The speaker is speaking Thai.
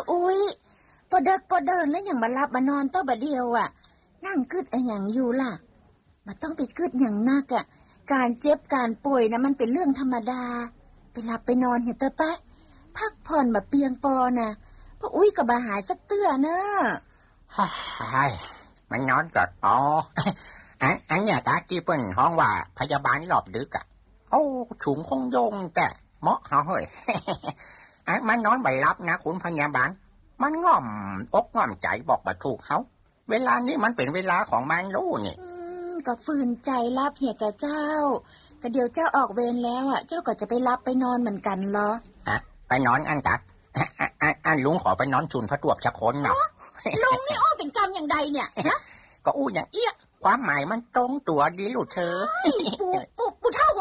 อุ้ยพอเด็กพอเดินแล้วอย่างมารับมานอนต้อบ่เดียวอ่ะนั่งกึดอะไรอย่างอยู่ล่ะมาต้องไปกึดอย่างนักอ่ะการเจ็บการป่วยนะมันเป็นเรื่องธรรมดาไปหลับไปนอนเห็นเตอปะพักผ่อนแบบเปียงปอนะพออุ้ยก็บ่หายสักเตื้อนะมันนอนกอดอันเนี่ยตาที่เปิ้นห้องว่าพยาบาลหลอบดึกอ่ะโอ้ฉุงคงโยงแต่เหมาะเฮาเฮ้ยมันนอนไม่รับนะคุณพยาบาลมันง่อมอกง่อมใจบอกบ่ถูกเขาเวลานี้มันเป็นเวลาของมันรู้นี่ก็ฝืนใจรับเหียกับเจ้าก็เดี๋ยวเจ้าออกเวรแล้วอ่ะเจ้าก็จะไปรับไปนอนเหมือนกันเหรอไปนอนอันตัดอันลุงขอไปนอนชุนพระตวบชะคนเนาะลุงนี่อ้อเป็นกรรมอย่างใดเนี่ยก็อู้อย่างเอี้ยความหมายมันตรงตัวดีลูกเธอปูเท่า